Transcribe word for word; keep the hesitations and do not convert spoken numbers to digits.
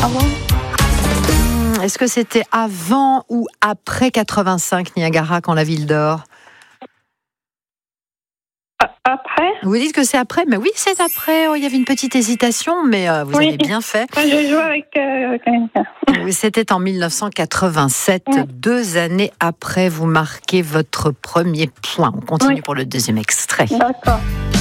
Ah bon? Est-ce que c'était avant ou après quatre-vingt-cinq Niagara quand la ville dort? Après? Vous dites que c'est après, mais oui, c'est après. Oh, il y avait une petite hésitation, mais euh, vous Oui. avez bien fait. J'ai joué avec euh, quelqu'un. Oui, c'était en mille neuf cent quatre-vingt-sept. Oui. Deux années après, vous marquez votre premier point. On continue Oui. pour le deuxième extrait. D'accord.